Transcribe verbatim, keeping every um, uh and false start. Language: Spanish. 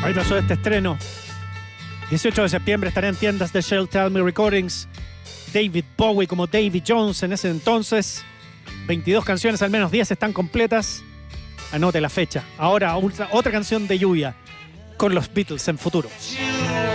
Ahí pasó este estreno. dieciocho de septiembre estará en tiendas de Shell Tell Me Recordings. David Bowie como Davy Jones en ese entonces. veintidós canciones, al menos diez están completas. Anote la fecha. Ahora otra canción de lluvia con los Beatles en futuro.